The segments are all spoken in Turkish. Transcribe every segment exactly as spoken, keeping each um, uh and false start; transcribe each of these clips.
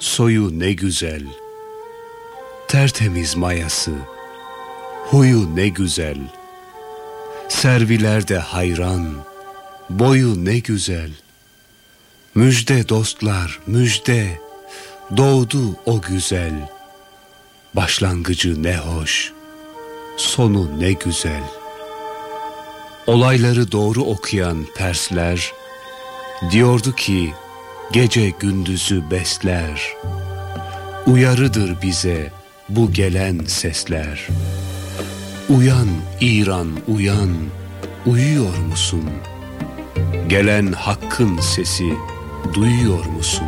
soyu ne güzel, tertemiz mayası, huyu ne güzel, servilerde hayran, boyu ne güzel. Müjde dostlar, müjde, doğdu o güzel. Başlangıcı ne hoş, sonu ne güzel. Olayları doğru okuyan Persler diyordu ki gece gündüzü besler. Uyarıdır bize bu gelen sesler. Uyan İran uyan, uyuyor musun? Gelen hakkın sesi duyuyor musun?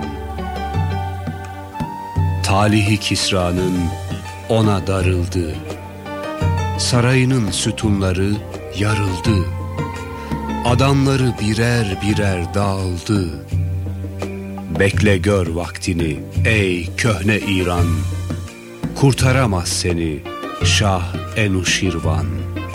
Talihi Kisra'nın ona darıldı. Sarayının sütunları yarıldı. Adamları birer birer dağıldı. Bekle gör vaktini ey köhne İran. Kurtaramaz seni Şah Enuşirvan.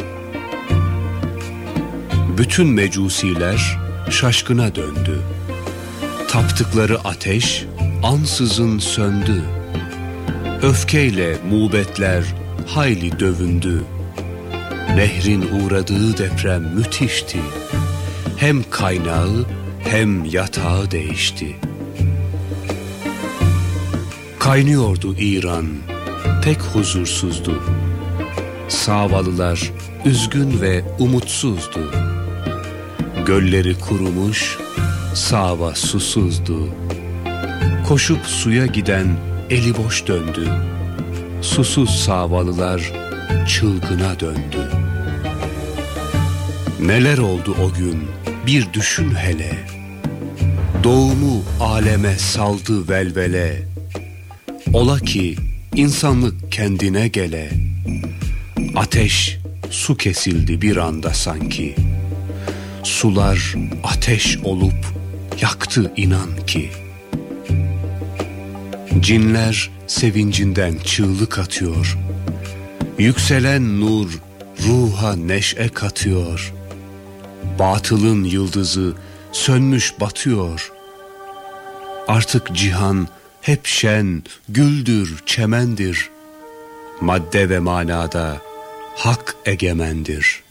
Bütün mecusiler şaşkına döndü. Taptıkları ateş ansızın söndü. Öfkeyle mubetler hayli dövündü. Nehrin uğradığı deprem müthişti. Hem kaynağı hem yatağı değişti. Kaynıyordu İran, pek huzursuzdu. Savalılar üzgün ve umutsuzdu. Gölleri kurumuş, Sava susuzdu. Koşup suya giden eli boş döndü. Susuz Savalılar çılgına döndü. Neler oldu o gün bir düşün hele. Doğumu aleme saldı velvele. Ola ki insanlık kendine gele. Ateş su kesildi bir anda sanki. Sular ateş olup yaktı inan ki. Cinler sevincinden çığlık atıyor. Yükselen nur ruha neşe katıyor. Batılın yıldızı sönmüş batıyor. Artık cihan hep şen, güldür, çemendir. Madde ve manada hak egemendir.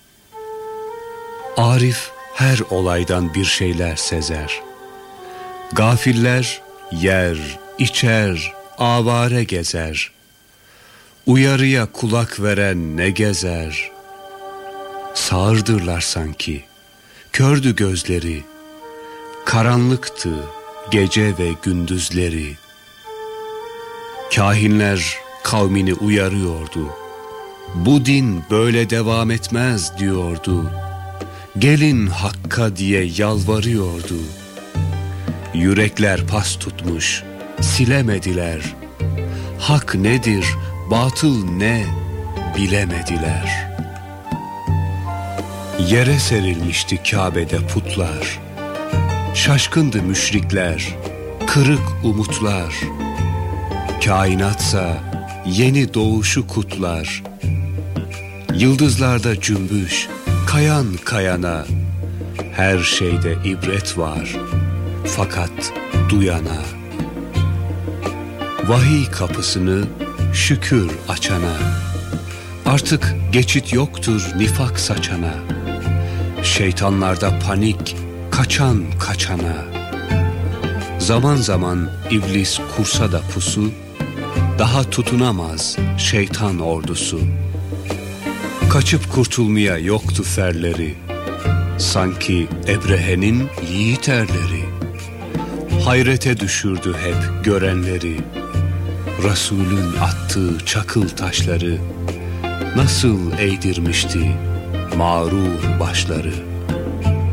Arif her olaydan bir şeyler sezer. Gafiller yer, içer, avare gezer. Uyarıya kulak veren ne gezer. Sağırdırlar sanki, kördü gözleri. Karanlıktı gece ve gündüzleri. Kahinler kavmini uyarıyordu. Bu din böyle devam etmez diyordu. Gelin Hakk'a diye yalvarıyordu. Yürekler pas tutmuş, silemediler. Hak nedir, batıl ne bilemediler. Yere serilmişti Kabe'de putlar. Şaşkındı müşrikler, kırık umutlar. Kainatsa yeni doğuşu kutlar. Yıldızlarda cümbüş, kayan kayana. Her şeyde ibret var, fakat duyana. Vahiy kapısını şükür açana. Artık geçit yoktur nifak saçana. Şeytanlarda panik, kaçan kaçana. Zaman zaman iblis kursa da pusu, daha tutunamaz şeytan ordusu. Kaçıp kurtulmaya yoktu ferleri. Sanki Ebrehe'nin yiğit erleri. Hayrete düşürdü hep görenleri. Resulün attığı çakıl taşları nasıl eğdirmişti mağrur başları.